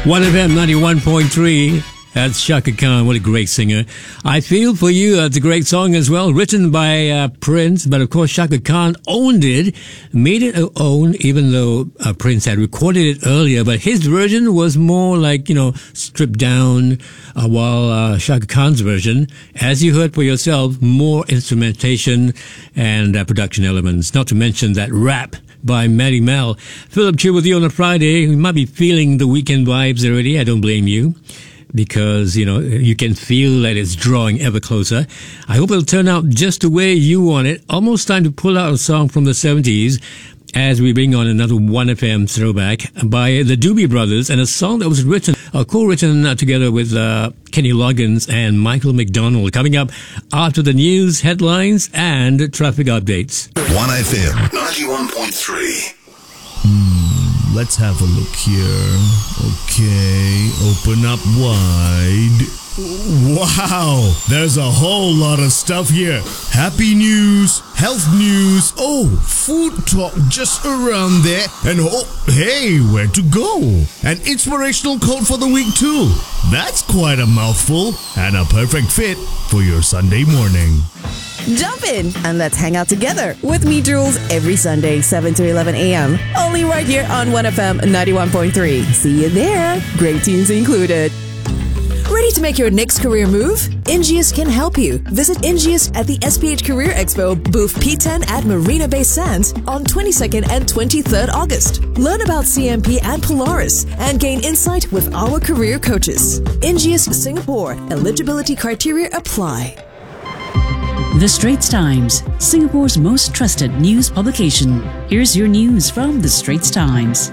1FM 91.3. That's Chaka Khan. What a great singer. I Feel For You. That's a great song as well. Written by Prince. But of course, Chaka Khan owned it. Made it own, even though Prince had recorded it earlier. But his version was more like, stripped down. While Chaka Khan's version, as you heard for yourself, more instrumentation and production elements. Not to mention that rap by Mary Mel. Philip Chu with you on a Friday. You might be feeling the weekend vibes already. I don't blame you. Because, you can feel that it's drawing ever closer. I hope it'll turn out just the way you want it. Almost time to pull out a song from the 70s as we bring on another 1FM throwback by the Doobie Brothers, and a song that was co-written together with Kenny Loggins and Michael McDonald. Coming up after the news, headlines, and traffic updates. 1FM 91.3. Let's have a look here. Okay, open up wide. Wow, there's a whole lot of stuff here. Happy news, health news, food talk just around there. And hey, where to go? An inspirational quote for the week too. That's quite a mouthful and a perfect fit for your Sunday morning. Jump in and let's hang out together with me, Jules, every Sunday, 7 to 11 a.m. Only right here on 1FM 91.3. See you there. Great tunes included. Ready to make your next career move? Ingeus can help you. Visit Ingeus at the SPH Career Expo, booth P10 at Marina Bay Sands on 22nd and 23rd August. Learn about CMP and Polaris and gain insight with our career coaches. Ingeus Singapore. Eligibility criteria apply. The Straits Times, Singapore's most trusted news publication. Here's your news from The Straits Times.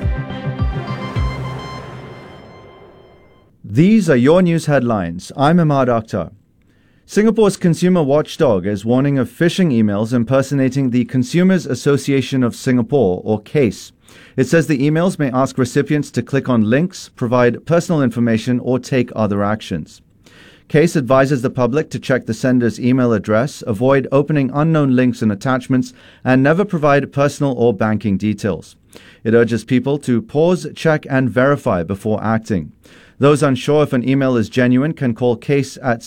These are your news headlines. I'm Ahmad Akhtar. Singapore's consumer watchdog is warning of phishing emails impersonating the Consumers Association of Singapore, or CASE. It says the emails may ask recipients to click on links, provide personal information, or take other actions. CASE advises the public to check the sender's email address, avoid opening unknown links and attachments, and never provide personal or banking details. It urges people to pause, check, and verify before acting. Those unsure if an email is genuine can call CASE at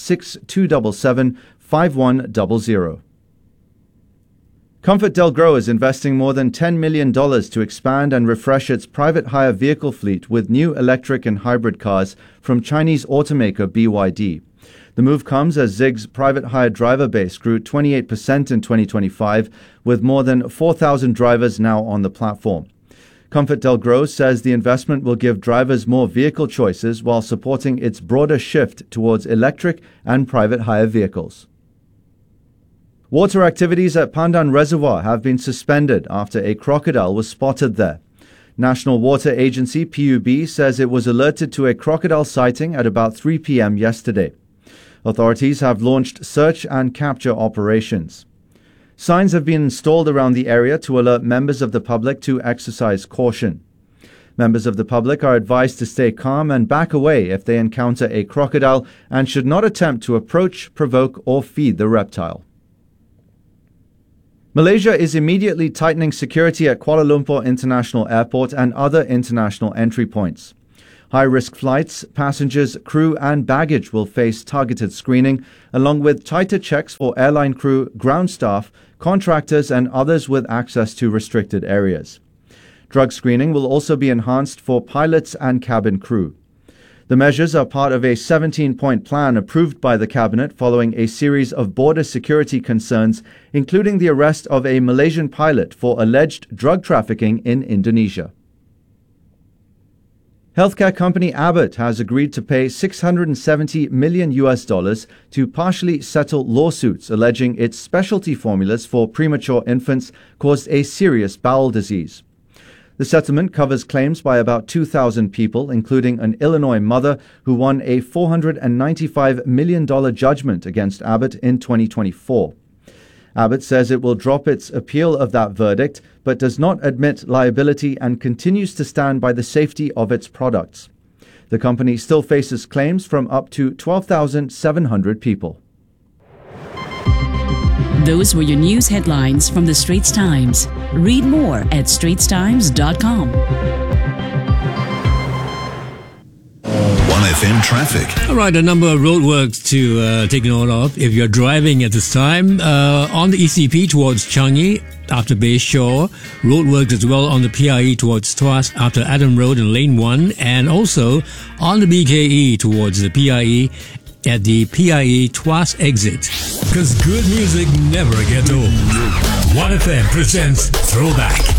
6277-5100. ComfortDelGro is investing more than $10 million to expand and refresh its private hire vehicle fleet with new electric and hybrid cars from Chinese automaker BYD. The move comes as Zig's private hire driver base grew 28% in 2025, with more than 4,000 drivers now on the platform. ComfortDelGro says the investment will give drivers more vehicle choices while supporting its broader shift towards electric and private hire vehicles. Water activities at Pandan Reservoir have been suspended after a crocodile was spotted there. National Water Agency PUB says it was alerted to a crocodile sighting at about 3 p.m. yesterday. Authorities have launched search and capture operations. Signs have been installed around the area to alert members of the public to exercise caution. Members of the public are advised to stay calm and back away if they encounter a crocodile and should not attempt to approach, provoke, or feed the reptile. Malaysia is immediately tightening security at Kuala Lumpur International Airport and other international entry points. High-risk flights, passengers, crew and baggage will face targeted screening, along with tighter checks for airline crew, ground staff, contractors and others with access to restricted areas. Drug screening will also be enhanced for pilots and cabin crew. The measures are part of a 17-point plan approved by the Cabinet following a series of border security concerns, including the arrest of a Malaysian pilot for alleged drug trafficking in Indonesia. Healthcare company Abbott has agreed to pay $670 million to partially settle lawsuits alleging its specialty formulas for premature infants caused a serious bowel disease. The settlement covers claims by about 2,000 people, including an Illinois mother who won a $495 million judgment against Abbott in 2024. Abbott says it will drop its appeal of that verdict, but does not admit liability and continues to stand by the safety of its products. The company still faces claims from up to 12,700 people. Those were your news headlines from the Straits Times. Read more at straitstimes.com. 1FM traffic. All right, a number of roadworks to take note of if you're driving at this time. On the ECP towards Changi after Bay Shore, roadworks as well on the PIE towards Tuas after Adam Road and Lane 1, and also on the BKE towards the PIE at the PIE Tuas exit. Because good music never gets old. 1FM presents Throwback.